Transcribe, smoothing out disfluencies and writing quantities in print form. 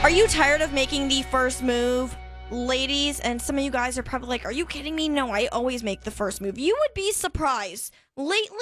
Are you tired of making the first move? Ladies, and some of you guys are probably like, are you kidding me? No, I always make the first move. You would be surprised. Lately,